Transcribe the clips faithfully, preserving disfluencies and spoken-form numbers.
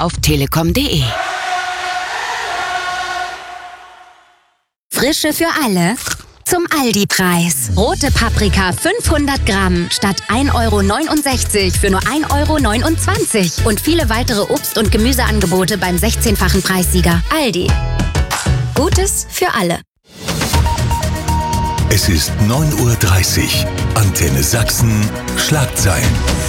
auf telekom punkt de. Frische für alle zum Aldi-Preis. Rote Paprika fünfhundert Gramm statt ein Euro neunundsechzig für nur ein Euro neunundzwanzig. Und viele weitere Obst- und Gemüseangebote beim sechzehnfachen Preissieger. Aldi. Gutes für alle. Es ist neun Uhr dreißig. Antenne Sachsen. Schlagzeilen.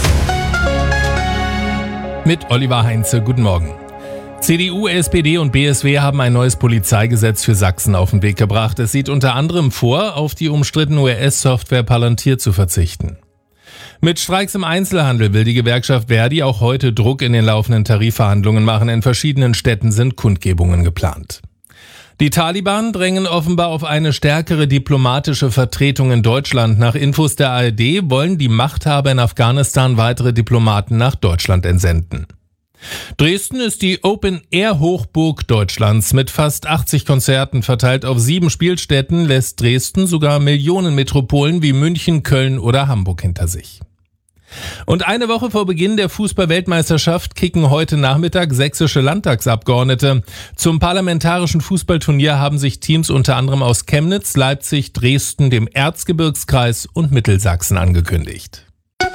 Mit Oliver Heinze. Guten Morgen. C D U, S P D und B S W haben ein neues Polizeigesetz für Sachsen auf den Weg gebracht. Es sieht unter anderem vor, auf die umstrittene U S-Software Palantir zu verzichten. Mit Streiks im Einzelhandel will die Gewerkschaft Verdi auch heute Druck in den laufenden Tarifverhandlungen machen. In verschiedenen Städten sind Kundgebungen geplant. Die Taliban drängen offenbar auf eine stärkere diplomatische Vertretung in Deutschland. Nach Infos der A R D wollen die Machthaber in Afghanistan weitere Diplomaten nach Deutschland entsenden. Dresden ist die Open-Air-Hochburg Deutschlands. Mit fast achtzig Konzerten verteilt auf sieben Spielstätten lässt Dresden sogar Millionenmetropolen wie München, Köln oder Hamburg hinter sich. Und eine Woche vor Beginn der Fußball-Weltmeisterschaft kicken heute Nachmittag sächsische Landtagsabgeordnete. Zum parlamentarischen Fußballturnier haben sich Teams unter anderem aus Chemnitz, Leipzig, Dresden, dem Erzgebirgskreis und Mittelsachsen angekündigt.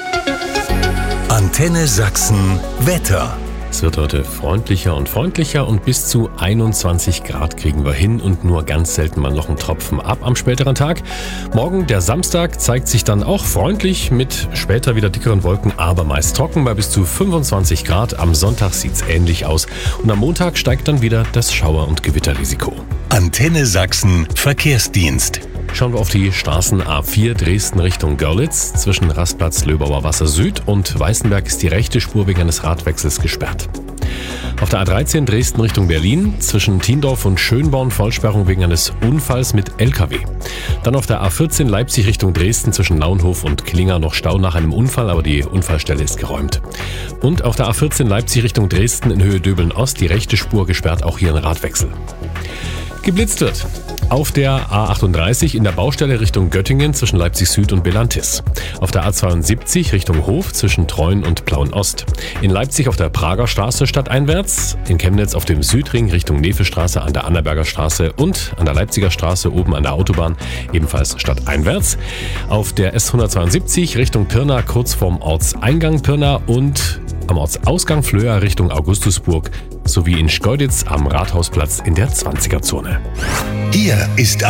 Antenne Sachsen Wetter. Es wird heute freundlicher und freundlicher und bis zu einundzwanzig Grad kriegen wir hin und nur ganz selten mal noch einen Tropfen ab am späteren Tag. Morgen, der Samstag, zeigt sich dann auch freundlich mit später wieder dickeren Wolken, aber meist trocken bei bis zu fünfundzwanzig Grad. Am Sonntag sieht's ähnlich aus und am Montag steigt dann wieder das Schauer- und Gewitterrisiko. Antenne Sachsen Verkehrsdienst. Schauen wir auf die Straßen A vier Dresden Richtung Görlitz. Zwischen Rastplatz Löbauer Wasser Süd und Weißenberg ist die rechte Spur wegen eines Radwechsels gesperrt. Auf der A dreizehn Dresden Richtung Berlin zwischen Tiendorf und Schönborn Vollsperrung wegen eines Unfalls mit L K W. Dann auf der A vierzehn Leipzig Richtung Dresden zwischen Naunhof und Klinger noch Stau nach einem Unfall, aber die Unfallstelle ist geräumt. Und auf der A vierzehn Leipzig Richtung Dresden in Höhe Döbeln Ost die rechte Spur gesperrt, auch hier ein Radwechsel. Geblitzt wird auf der A achtunddreißig in der Baustelle Richtung Göttingen zwischen Leipzig Süd und Belantis. Auf der A zweiundsiebzig Richtung Hof zwischen Treuen und Plauen Ost. In Leipzig auf der Prager Straße stadteinwärts. In Chemnitz auf dem Südring Richtung Nevestraße an der Annaberger Straße und an der Leipziger Straße oben an der Autobahn ebenfalls stadteinwärts. Auf der S hundertzweiundsiebzig Richtung Pirna kurz vorm Ortseingang Pirna und am Ortsausgang Flöa Richtung Augustusburg sowie in Schkeuditz am Rathausplatz in der zwanziger Zone. Hier ist